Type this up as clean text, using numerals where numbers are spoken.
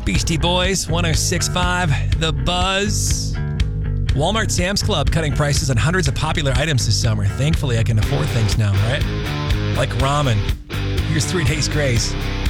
Beastie Boys, 106.5, The Buzz. Walmart Sam's Club cutting prices on hundreds of popular items this summer. Thankfully, I can afford things now, right? Like ramen. Here's 3 Days Grace.